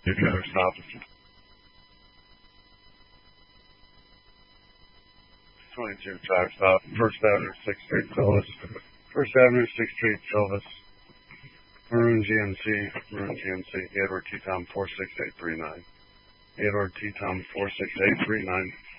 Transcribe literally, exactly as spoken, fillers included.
You better stop it. twenty-two track stop. First Avenue, sixth Street, Silvis. First Avenue, sixth Street, Silvis. Maroon G M C, Maroon G M C, Edward T. Tom four six eight three nine. Edward T. Tom four six eight three nine.